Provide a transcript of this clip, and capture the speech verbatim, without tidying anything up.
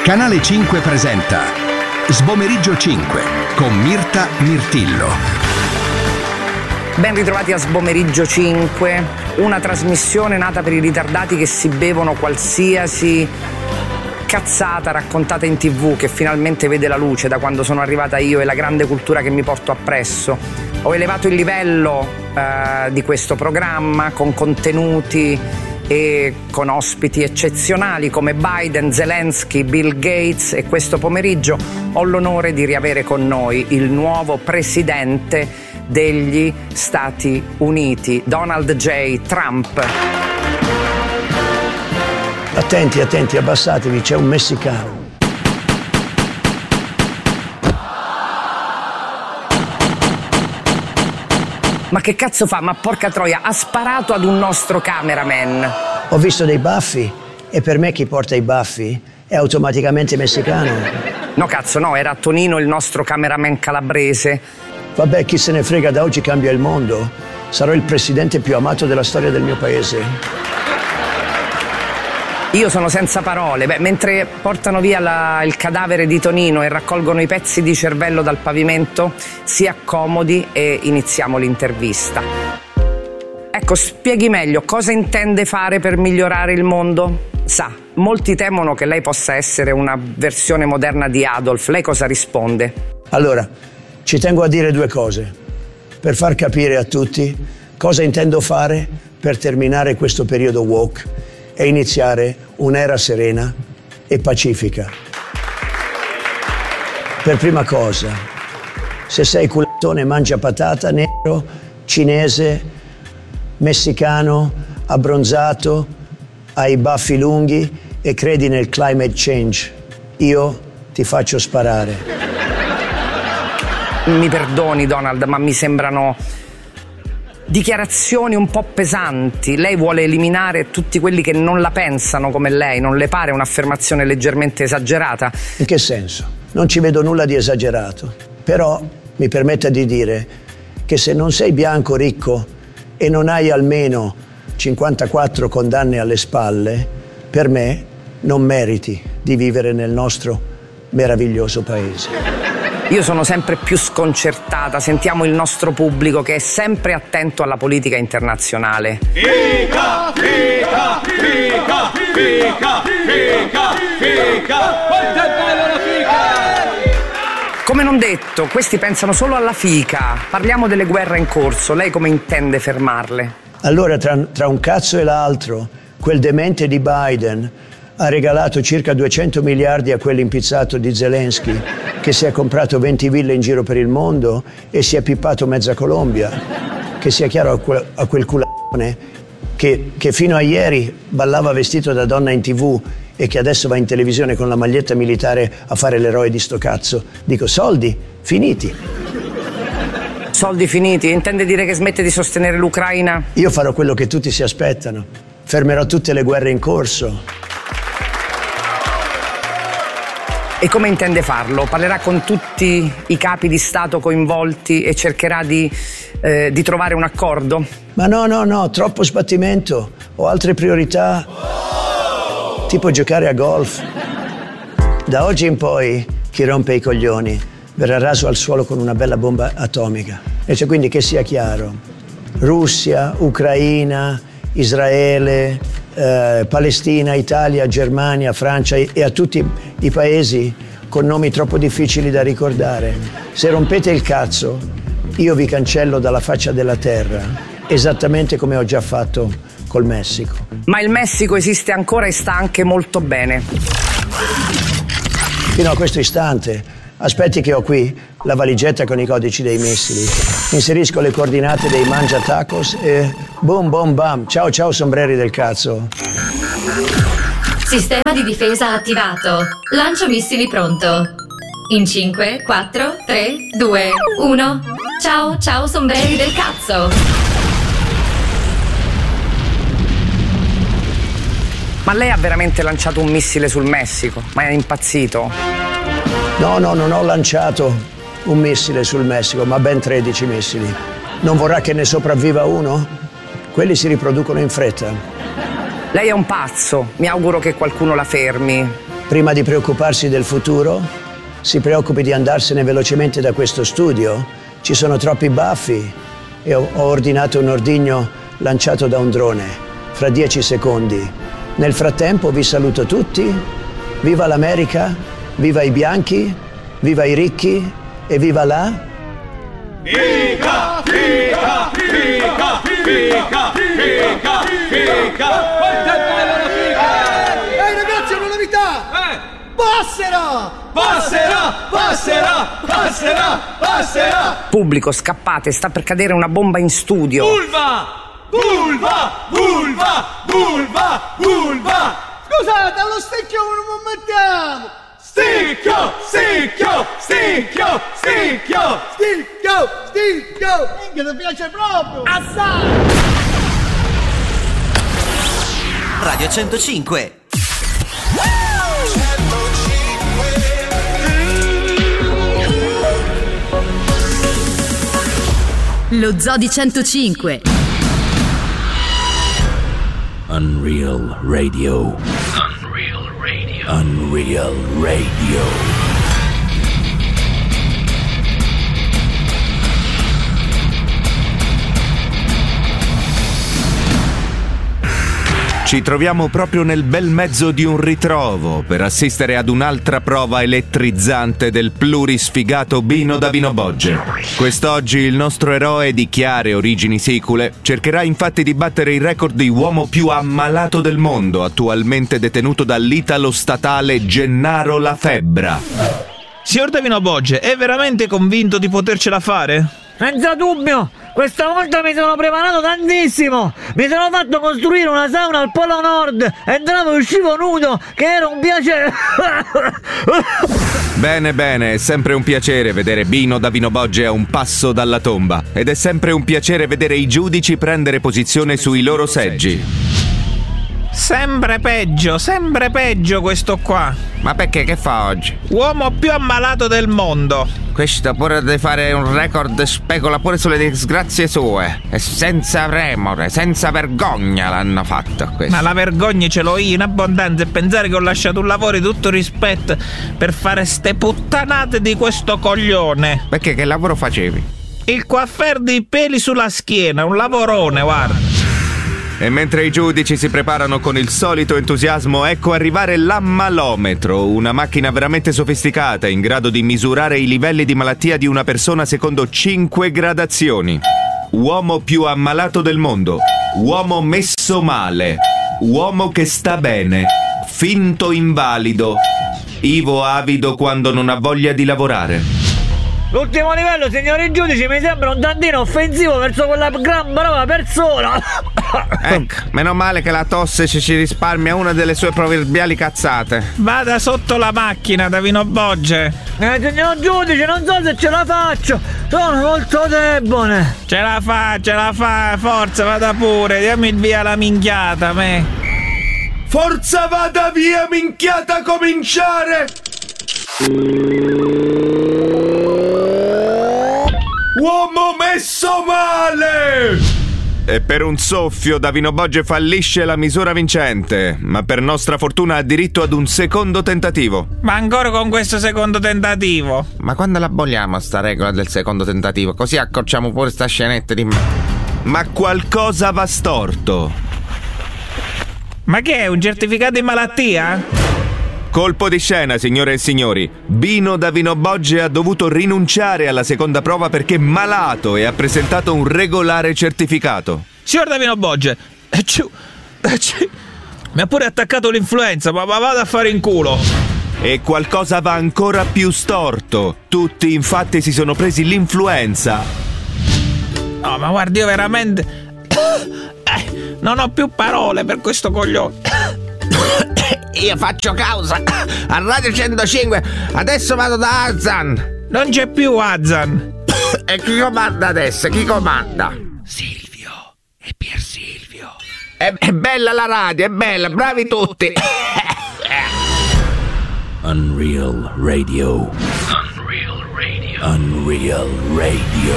Canale cinque presenta Sbomeriggio cinque con Mirta Mirtillo. Ben ritrovati a Sbomeriggio cinque, una trasmissione nata per i ritardati che si bevono qualsiasi cazzata raccontata in tv, che finalmente vede la luce da quando sono arrivata io e la grande cultura che mi porto appresso. Ho elevato il livello eh, di questo programma con contenuti e con ospiti eccezionali come Biden, Zelensky, Bill Gates, e questo pomeriggio ho l'onore di riavere con noi il nuovo presidente degli Stati Uniti, Donald J. Trump. Attenti, attenti, abbassatevi, c'è un messicano. Ma che cazzo fa? Ma porca troia, ha sparato ad un nostro cameraman. Ho visto dei baffi e per me chi porta i baffi è automaticamente messicano. No cazzo, no, era Tonino, il nostro cameraman calabrese. Vabbè, chi se ne frega, da oggi cambia il mondo. Sarò il presidente più amato della storia del mio paese. Io sono senza parole. Beh, mentre portano via la, il cadavere di Tonino e raccolgono i pezzi di cervello dal pavimento, si accomodi e iniziamo l'intervista. Ecco, spieghi meglio cosa intende fare per migliorare il mondo? Sa, molti temono che lei possa essere una versione moderna di Adolf. Lei cosa risponde? Allora, ci tengo a dire due cose, per far capire a tutti cosa intendo fare per terminare questo periodo woke e iniziare un'era serena e pacifica. Per prima cosa, se sei culattone mangia patata, nero, cinese, messicano, abbronzato, hai i baffi lunghi e credi nel climate change, io ti faccio sparare. Mi perdoni Donald, ma mi sembrano dichiarazioni un po' pesanti. Lei vuole eliminare tutti quelli che non la pensano come lei. Non le pare un'affermazione leggermente esagerata? In che senso? Non ci vedo nulla di esagerato. Però mi permetta di dire che se non sei bianco, ricco e non hai almeno cinquantaquattro condanne alle spalle, per me non meriti di vivere nel nostro meraviglioso paese. Io sono sempre più sconcertata, sentiamo il nostro pubblico che è sempre attento alla politica internazionale. Fica, fica, fica, fica, fica, fica, quanto è bella la fica! Come non detto, questi pensano solo alla fica. Parliamo delle guerre in corso, lei come intende fermarle? Allora, tra, tra un cazzo e l'altro, quel demente di Biden ha regalato circa duecento miliardi a quell'impizzato di Zelensky, che si è comprato venti ville in giro per il mondo e si è pippato mezza Colombia. Che sia chiaro a quel, a quel culatone che, che fino a ieri ballava vestito da donna in tv e che adesso va in televisione con la maglietta militare a fare l'eroe di sto cazzo. Dico, soldi finiti. Soldi finiti? Intende dire che smette di sostenere l'Ucraina? Io farò quello che tutti si aspettano. Fermerò tutte le guerre in corso. E come intende farlo? Parlerà con tutti i capi di Stato coinvolti e cercherà di, eh, di trovare un accordo? Ma no, no, no, troppo sbattimento. Ho altre priorità, tipo giocare a golf. Da oggi in poi chi rompe i coglioni verrà raso al suolo con una bella bomba atomica. E cioè, quindi che sia chiaro, Russia, Ucraina, Israele, Eh, Palestina, Italia, Germania, Francia e a tutti i paesi con nomi troppo difficili da ricordare. Se rompete il cazzo, io vi cancello dalla faccia della terra, esattamente come ho già fatto col Messico. Ma il Messico esiste ancora e sta anche molto bene. Fino a questo istante. Aspetti che ho qui la valigetta con i codici dei missili. Inserisco le coordinate dei mangia tacos e boom boom bam. Ciao ciao sombreri del cazzo. Sistema di difesa attivato. Lancio missili pronto. In cinque, quattro, tre, due, uno. Ciao ciao sombreri del cazzo. Ma lei ha veramente lanciato un missile sul Messico? Ma è impazzito? No, no, non ho lanciato un missile sul Messico, ma ben tredici missili. Non vorrà che ne sopravviva uno? Quelli si riproducono in fretta. Lei è un pazzo, mi auguro che qualcuno la fermi. Prima di preoccuparsi del futuro, si preoccupi di andarsene velocemente da questo studio. Ci sono troppi baffi e ho, ho ordinato un ordigno lanciato da un drone fra dieci secondi. Nel frattempo vi saluto tutti. Viva l'America, viva i bianchi, viva i ricchi e viva la... Fica, fica, fica, fica, fica, fica. Quanto è bella la fica! Ehi ragazzi, una novità! Eh! Passerà! Passerà, passerà, passerà, passerà! Pubblico, scappate, sta per cadere una bomba in studio. Vulva! Vulva! Vulva! Vulva! Vulva! Scusate, allo stecchio non mettiamo! Sticchio! Sticchio! Sticchio! Sticchio! Sticchio! Sticchio! Minchia, ti piace proprio! Assai! Radio centocinque. Lo Zoo di centocinque. Unreal Radio. Unreal Radio. Unreal Radio. Ci troviamo proprio nel bel mezzo di un ritrovo per assistere ad un'altra prova elettrizzante del plurisfigato Bino da Vinobogge. Quest'oggi il nostro eroe di chiare origini sicule cercherà infatti di battere il record di uomo più ammalato del mondo, attualmente detenuto dall'italo statale Gennaro La Febbra. Signor da Vinobogge, è veramente convinto di potercela fare? Senza dubbio! Questa volta mi sono preparato tantissimo! Mi sono fatto costruire una sauna al Polo Nord! Entravo e uscivo nudo, che era un piacere! Bene, bene, è sempre un piacere vedere Bino da Vinobogge a un passo dalla tomba. Ed è sempre un piacere vedere i giudici prendere posizione sui loro seggi. Sempre peggio, sempre peggio questo qua. Ma perché, che fa oggi? Uomo più ammalato del mondo. Questo pure di fare un record specola pure sulle disgrazie sue. E senza remore, senza vergogna l'hanno fatto questo. Ma la vergogna ce l'ho io in abbondanza, e pensare che ho lasciato un lavoro di tutto rispetto per fare ste puttanate di questo coglione. Perché, che lavoro facevi? Il coiffer dei peli sulla schiena, un lavorone, guarda. E mentre i giudici si preparano con il solito entusiasmo, ecco arrivare l'ammalometro, una macchina veramente sofisticata in grado di misurare i livelli di malattia di una persona secondo cinque gradazioni. Uomo più ammalato del mondo, uomo messo male, uomo che sta bene, finto invalido, ivo avido quando non ha voglia di lavorare. L'ultimo livello, signori giudici, mi sembra un tantino offensivo verso quella gran brava persona. Ecco, meno male che la tosse ci, ci risparmia una delle sue proverbiali cazzate. Vada sotto la macchina da Vinobogge. Eh, signor giudice, non so se ce la faccio. Sono molto debole. Ce la fa, ce la fa, forza, vada pure. Diamo via la minchiata, me. Forza, vada via, minchiata a cominciare. Uomo messo male! E per un soffio da Vinobogge fallisce la misura vincente, ma per nostra fortuna ha diritto ad un secondo tentativo. Ma ancora con questo secondo tentativo? Ma quando la aboliamo sta regola del secondo tentativo? Così accorciamo pure sta scenetta di me. Ma qualcosa va storto. Ma che è, un certificato di malattia? Colpo di scena, signore e signori. Bino da Vinobogge ha dovuto rinunciare alla seconda prova perché malato e ha presentato un regolare certificato. Signor da Vinobogge, mi ha pure attaccato l'influenza, ma vado a fare in culo. E qualcosa va ancora più storto. Tutti infatti si sono presi l'influenza. No, ma guardi, io veramente eh, non ho più parole per questo coglione. Io faccio causa a Radio centocinque. Adesso vado da Azan. Non c'è più Azan. E chi comanda adesso? Chi comanda? Silvio. È Pier Silvio. È, è bella la radio, è bella, bravi tutti. Unreal Radio. Unreal Radio. Unreal Radio.